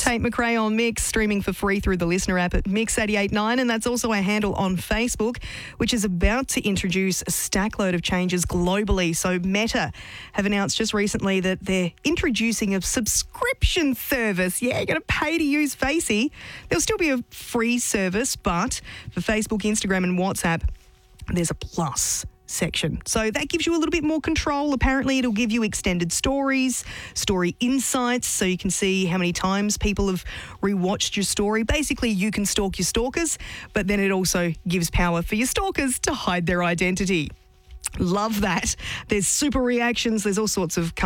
Tate McRae on Mix, streaming for free through the Listener app at Mix889, and that's also our handle on Facebook, which is about to introduce a stackload of changes globally. So Meta have announced just recently that they're introducing a subscription service. Yeah, you're going to pay to use Facey. There'll still be a free service, but for Facebook, Instagram and WhatsApp, there's a plus section. So that gives you a little bit more control. Apparently, it'll give you extended stories, story insights, so you can see how many times people have rewatched your story. Basically, you can stalk your stalkers, but then it also gives power for your stalkers to hide their identity. Love that. There's super reactions. There's all sorts of